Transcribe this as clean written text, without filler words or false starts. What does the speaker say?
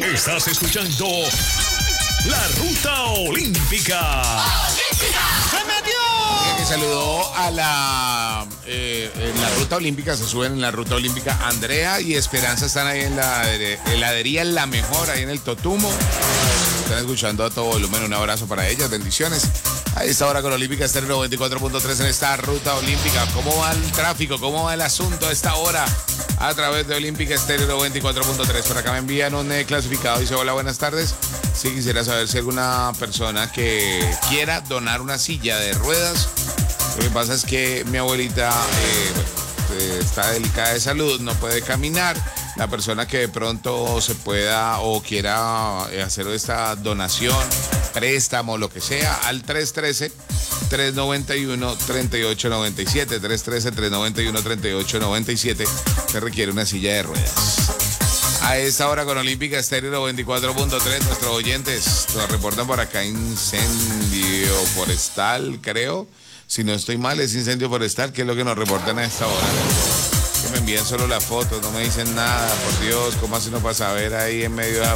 Estás escuchando La Ruta Olímpica. ¡Se metió! Que saludó a en la Ruta Olímpica, se suben en la Ruta Olímpica. Andrea y Esperanza están ahí en la heladería La Mejor, ahí en el Totumo. Están escuchando a todo volumen. Un abrazo para ellas, bendiciones. A esta hora con Olímpica Estéreo 94.3 en esta Ruta Olímpica. ¿Cómo va el tráfico? ¿Cómo va el asunto a esta hora? A través de Olímpica Estéreo 94.3. Por acá me envían un clasificado. Dice, hola, buenas tardes. Sí, quisiera saber si alguna persona que quiera donar una silla de ruedas. Lo que pasa es que mi abuelita está delicada de salud, no puede caminar. La persona que de pronto se pueda o quiera hacer esta donación, préstamo, lo que sea, al 313-391-3897, 313-391-3897, se requiere una silla de ruedas. A esta hora con Olímpica Estéreo 24.3, nuestros oyentes nos reportan por acá incendio forestal, creo. Si no estoy mal, es incendio forestal, que es lo que nos reportan a esta hora. Que me envían solo las fotos, no me dicen nada, por Dios, ¿cómo así no pasa a ver ahí en medio de